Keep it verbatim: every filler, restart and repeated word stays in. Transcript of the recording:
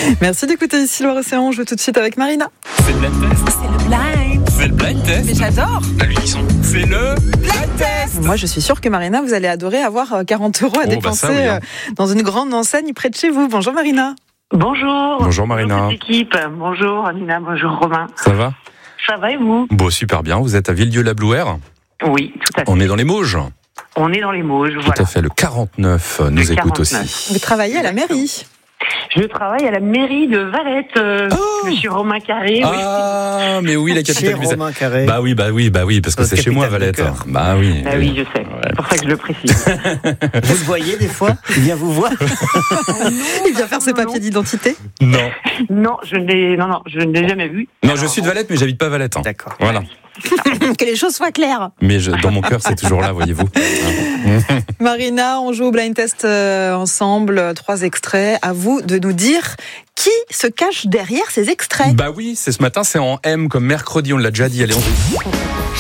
Merci d'écouter Ici Loire-Océan. On joue tout de suite avec Marina. C'est le blind test. C'est le blind. C'est le blind test. Mais j'adore. À l'unisson. C'est le blind test. Moi, je suis sûre que Marina, vous allez adorer avoir quarante euros à Oh, bah dépenser ça, oui, hein. dans une grande enseigne près de chez vous. Bonjour Marina. Bonjour. Bonjour, Marina. Bonjour toute l'équipe. Bonjour Nina, bonjour Romain. Ça va? Ça va et vous? Bon, super bien. Vous êtes à Villedieu-la-Blouère. Oui, tout à fait. On est dans les Mauges. On est dans les Mauges, Tout voilà. à fait. Le quarante-neuf nous Le écoute quarante-neuf. aussi. Vous travaillez à la mairie. Je travaille à la mairie de Valette, euh, Oh Monsieur Romain Carré. Ah, mais oui, la capitale Chez du Bizet. Romain Carré. Bah oui, bah oui, bah oui, parce que Notre c'est chez moi, capitale du Valette. cœur. Bah oui. Oui. Bah oui, je sais. C'est pour ça que je le précise. Vous le voyez des fois? Il vient vous voir? Il vient faire ses papiers d'identité. Non. non, je ne l'ai, non, non, je ne l'ai jamais vu. Non, je suis de Valette, mais j'habite pas Valette. hein. D'accord. Voilà. Que les choses soient claires. Mais je- dans mon cœur, c'est toujours là, voyez-vous. Marina, on joue au blind test euh, ensemble. Trois extraits. À vous de nous dire qui se cache derrière ces extraits. Bah oui, c'est ce matin, c'est en M comme mercredi, on l'a déjà dit. Allez, on joue.